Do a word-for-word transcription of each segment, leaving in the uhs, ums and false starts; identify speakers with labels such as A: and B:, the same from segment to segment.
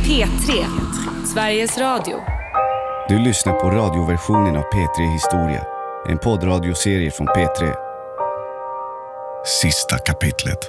A: P tre, Sveriges Radio.
B: Du lyssnar på radioversionen av P tre Historia, en poddradioserie från P tre. Sista kapitlet.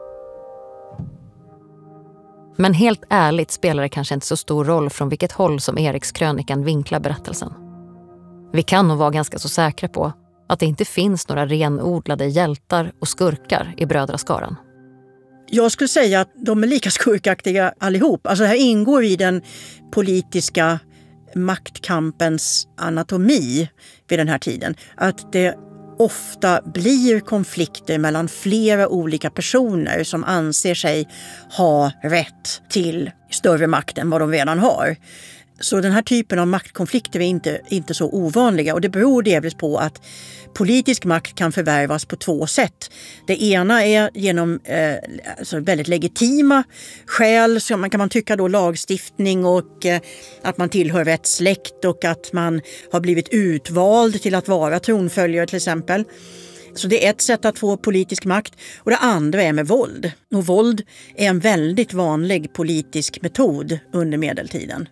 C: Men helt ärligt spelar det kanske inte så stor roll från vilket håll som Eriks krönikan vinklar berättelsen. Vi kan nog vara ganska så säkra på att det inte finns några renodlade hjältar och skurkar i brödraskaran.
D: Jag skulle säga att de är lika skurkaktiga allihop. Alltså här ingår i den politiska maktkampens anatomi vid den här tiden. Att det ofta blir konflikter mellan flera olika personer som anser sig ha rätt till större makt än vad de redan har. Så den här typen av maktkonflikter är inte, inte så ovanliga, och det beror delvis på att politisk makt kan förvärvas på två sätt. Det ena är genom eh, alltså väldigt legitima skäl, som man kan man tycka då lagstiftning och eh, att man tillhör rätt släkt och att man har blivit utvald till att vara tronföljare till exempel. Så det är ett sätt att få politisk makt, och det andra är med våld. Och våld är en väldigt vanlig politisk metod under medeltiden.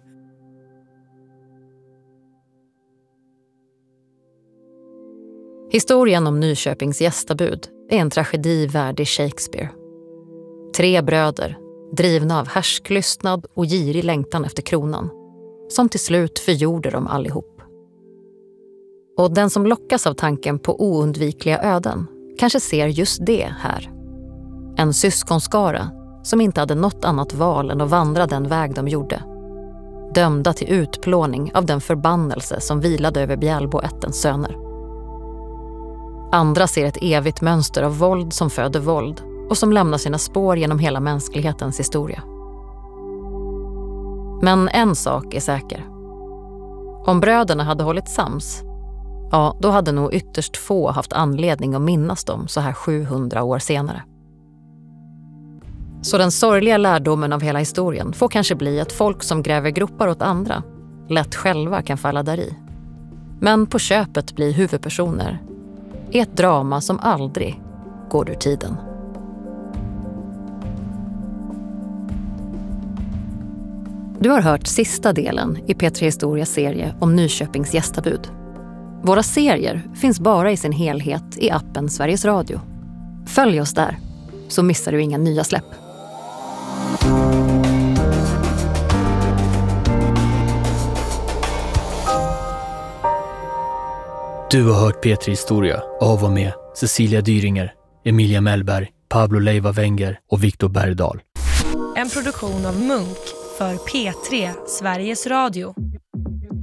C: Historien om Nyköpings gästabud är en tragedi värdig Shakespeare. Tre bröder, drivna av härsklystnad och girig längtan efter kronan, som till slut förgjorde dem allihop. Och den som lockas av tanken på oundvikliga öden kanske ser just det här. En syskonskara som inte hade något annat val än att vandra den väg de gjorde. Dömda till utplåning av den förbannelse som vilade över Bjälboättens söner. Andra ser ett evigt mönster av våld som föder våld och som lämnar sina spår genom hela mänsklighetens historia. Men en sak är säker. Om bröderna hade hållit sams, ja, då hade nog ytterst få haft anledning att minnas dem så här sjuhundra år senare. Så den sorgliga lärdomen av hela historien får kanske bli att folk som gräver gropar åt andra lätt själva kan falla där i. Men på köpet blir huvudpersoner är ett drama som aldrig går ur tiden. Du har hört sista delen i P tre Historias serie om Nyköpings gästabud. Våra serier finns bara i sin helhet i appen Sveriges Radio. Följ oss där, så missar du inga nya släpp.
E: Du har hört P tre Historia av och med Cecilia Dyringer, Emilia Mellberg, Pablo Leiva Wenger och Viktor Bergdahl.
A: En produktion av Munk för P tre, Sveriges Radio.